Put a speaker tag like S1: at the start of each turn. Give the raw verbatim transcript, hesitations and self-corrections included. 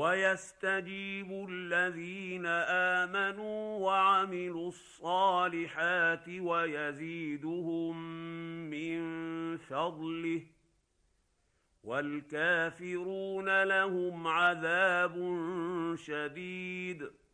S1: ويستجيب الذين آمنوا وعملوا الصالحات ويزيدهم من فضله، والكافرون لهم عذاب شديد.